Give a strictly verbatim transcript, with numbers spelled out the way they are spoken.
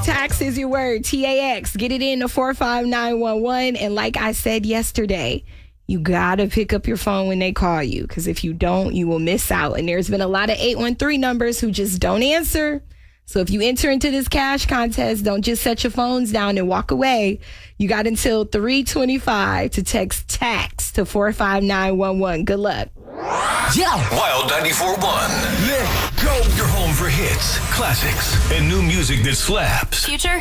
Tax is your word. T A X. Get it in to four five nine one one. And like I said yesterday, you gotta pick up your phone when they call you, because if you don't, you will miss out. And there's been a lot of eight one three numbers who just don't answer. So if you enter into this cash contest, don't just set your phones down and walk away. You got until three twenty-five to text TAX to four five nine one one. Good luck. Yeah. Wild ninety-four point one. Let go. Your home for hits, classics, and new music that slaps. Future,